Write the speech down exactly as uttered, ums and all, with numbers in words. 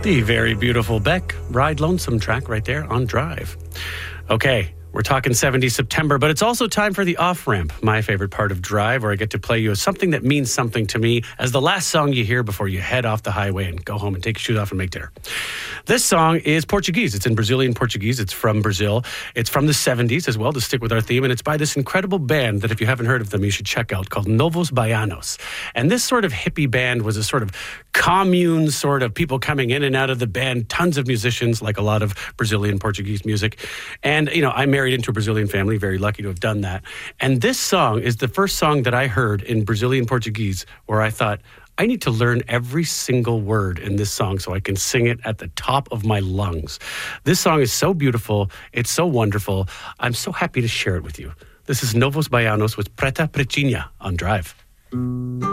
The very beautiful Beck, Ride Lonesome track right there on Drive. Okay, we're talking seventies September, but it's also time for the off-ramp, my favorite part of Drive, where I get to play you something that means something to me as the last song you hear before you head off the highway and go home and take your shoes off and make dinner. This song is Portuguese. It's in Brazilian Portuguese. It's from Brazil. It's from the seventies as well, to stick with our theme, and it's by this incredible band that if you haven't heard of them, you should check out, called Novos Baianos. And this sort of hippie band was a sort of commune, sort of people coming in and out of the band, tons of musicians, like a lot of Brazilian Portuguese music. And, you know, I married into a Brazilian family, very lucky to have done that. And this song is the first song that I heard in Brazilian Portuguese where I thought, I need to learn every single word in this song so I can sing it at the top of my lungs. This song is so beautiful. It's so wonderful. I'm so happy to share it with you. This is Novos Baianos with Preta Pretinha on Drive.